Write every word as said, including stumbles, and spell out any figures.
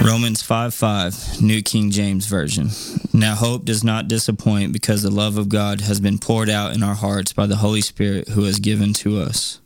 Romans five five, New King James Version. Now hope does not disappoint because the love of God has been poured out in our hearts by the Holy Spirit who is given to us.